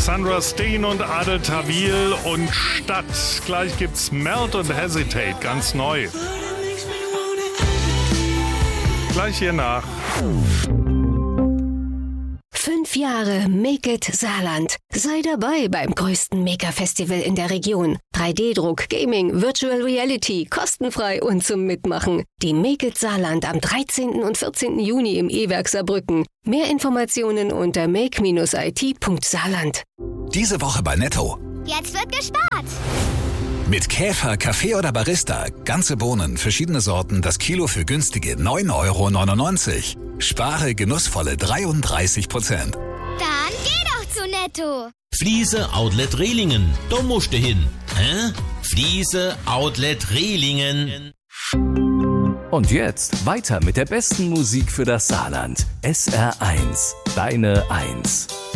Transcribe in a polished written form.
Sandra Steen und Adel Tawil und Stadt. Gleich gibt's Melt und Hesitate, ganz neu. Gleich hier nach. 5 Jahre Make It Saarland. Sei dabei beim größten Maker-Festival in der Region. 3D-Druck, Gaming, Virtual Reality, kostenfrei und zum Mitmachen. Die Make It Saarland am 13. und 14. Juni im E-Werk Saarbrücken. Mehr Informationen unter make-it.saarland. Diese Woche bei Netto. Jetzt wird gespart. Mit Käfer, Kaffee oder Barista. Ganze Bohnen, verschiedene Sorten, das Kilo für günstige 9,99 €. Spare genussvolle 33%. Dann geh doch zu Netto. Fliese Outlet Rehlingen. Da musst du hin. Hä? Fliese Outlet Rehlingen. Und jetzt weiter mit der besten Musik für das Saarland. SR1, deine 1.